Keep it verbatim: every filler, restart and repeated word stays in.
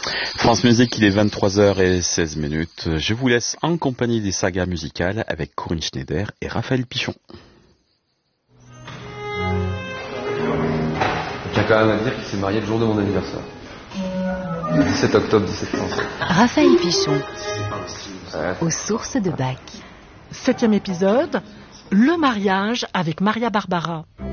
France Musique, il est vingt-trois heures seize minutes. Je vous laisse en compagnie des sagas musicales avec Corinne Schneider et Raphaël Pichon. Je tiens quand même à dire qu'il s'est marié le jour de mon anniversaire. dix-sept octobre mille sept cent sept. Raphaël Pichon, ouais. Aux sources de Bach. Septième épisode, le mariage avec Maria Barbara.